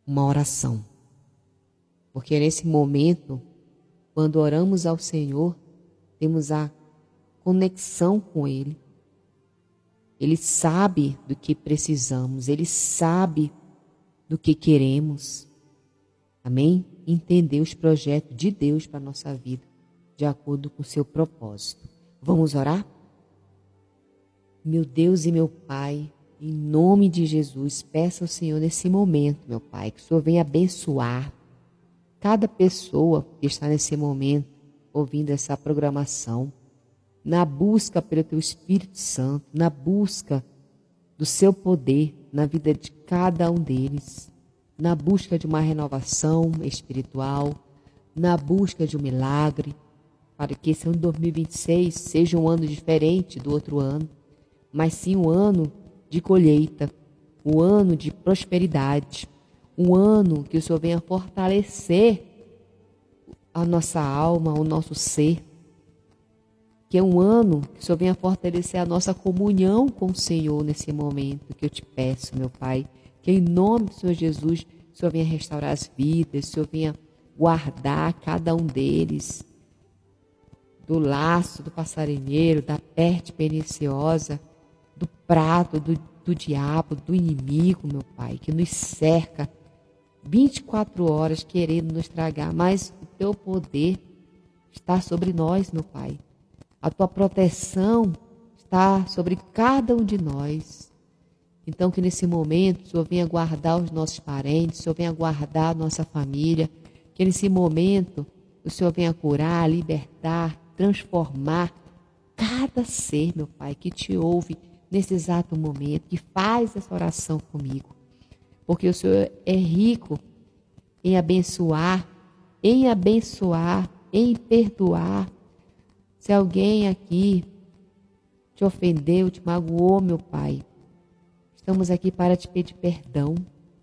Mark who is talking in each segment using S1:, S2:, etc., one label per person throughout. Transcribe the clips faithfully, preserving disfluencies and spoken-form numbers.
S1: uma oração. Porque nesse momento, quando oramos ao Senhor, temos a conexão com Ele. Ele sabe do que precisamos, Ele sabe do que queremos. Amém? Entender os projetos de Deus para a nossa vida, de acordo com o seu propósito. Vamos orar? Meu Deus e meu Pai, em nome de Jesus, peço ao Senhor nesse momento, meu Pai, que o Senhor venha abençoar cada pessoa que está nesse momento ouvindo essa programação, na busca pelo Teu Espírito Santo, na busca do Seu poder na vida de cada um deles, na busca de uma renovação espiritual, na busca de um milagre, para que esse ano de dois mil e vinte e seis seja um ano diferente do outro ano, mas sim um ano de colheita, um ano de prosperidade, um ano que o Senhor venha fortalecer a nossa alma, o nosso ser, que é um ano que o Senhor venha fortalecer a nossa comunhão com o Senhor nesse momento que eu te peço, meu Pai, que em nome do Senhor Jesus, o Senhor venha restaurar as vidas, o Senhor venha guardar cada um deles do laço do passarinheiro, da peste perniciosa, do prato do, do diabo, do inimigo, meu Pai, que nos cerca vinte e quatro horas querendo nos tragar, mas o Teu poder está sobre nós, meu Pai. A Tua proteção está sobre cada um de nós. Então que nesse momento o Senhor venha guardar os nossos parentes, o Senhor venha guardar a nossa família, que nesse momento o Senhor venha curar, libertar, transformar cada ser, meu Pai, que te ouve nesse exato momento, que faz essa oração comigo. Porque o Senhor é rico em abençoar, em abençoar, em perdoar. Se alguém aqui te ofendeu, te magoou, meu Pai, estamos aqui para te pedir perdão.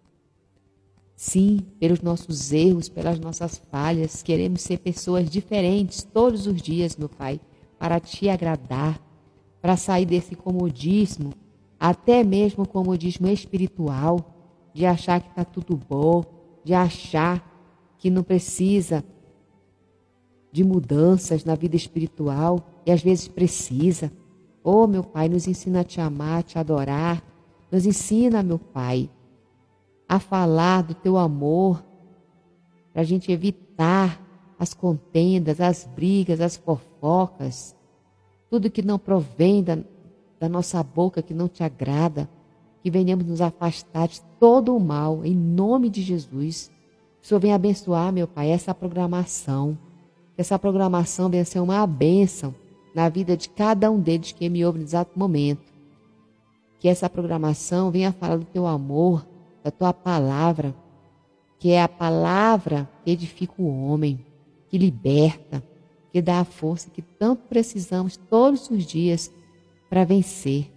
S1: Sim, pelos nossos erros, pelas nossas falhas, queremos ser pessoas diferentes todos os dias, meu Pai, para te agradar, para sair desse comodismo, até mesmo comodismo espiritual, de achar que está tudo bom, de achar que não precisa de mudanças na vida espiritual, e às vezes precisa. Oh, meu Pai, nos ensina a te amar, a te adorar, nos ensina, meu Pai, a falar do Teu amor, para a gente evitar as contendas, as brigas, as fofocas, tudo que não provém da, da nossa boca, que não te agrada, que venhamos nos afastar de todo o mal, em nome de Jesus. O Senhor venha abençoar, meu Pai, essa programação, que essa programação venha ser uma bênção na vida de cada um deles que me ouve no exato momento. Que essa programação venha falar do Teu amor, da Tua palavra, que é a palavra que edifica o homem, que liberta, que dá a força que tanto precisamos todos os dias para vencer.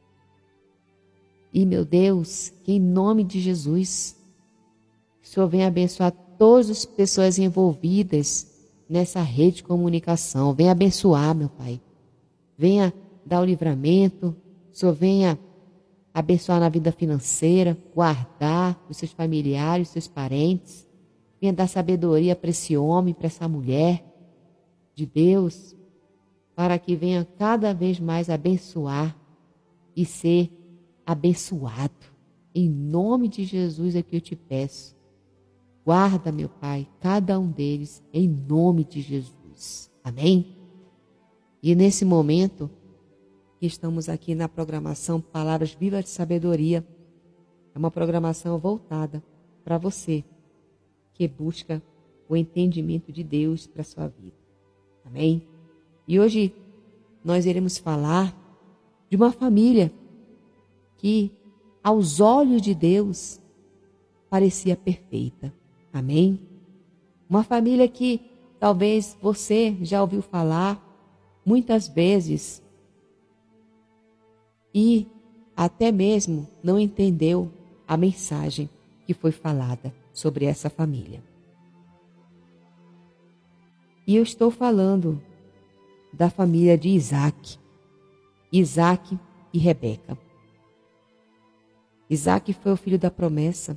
S1: E, meu Deus, que em nome de Jesus, que o Senhor venha abençoar todas as pessoas envolvidas nessa rede de comunicação. Venha abençoar, meu Pai. Venha dar o livramento, o Senhor venha abençoar na vida financeira, guardar os seus familiares, os seus parentes. Venha dar sabedoria para esse homem, para essa mulher de Deus, para que venha cada vez mais abençoar e ser abençoado. Em nome de Jesus é que eu te peço. Guarda, meu Pai, cada um deles, em nome de Jesus. Amém? E nesse momento que estamos aqui na programação Palavras Vivas de Sabedoria, é uma programação voltada para você que busca o entendimento de Deus para a sua vida. Amém? E hoje nós iremos falar de uma família que, aos olhos de Deus, parecia perfeita. Amém? Uma família que talvez você já ouviu falar muitas vezes e até mesmo não entendeu a mensagem que foi falada sobre essa família. E eu estou falando da família de Isaac, Isaac e Rebeca. Isaac foi o filho da promessa,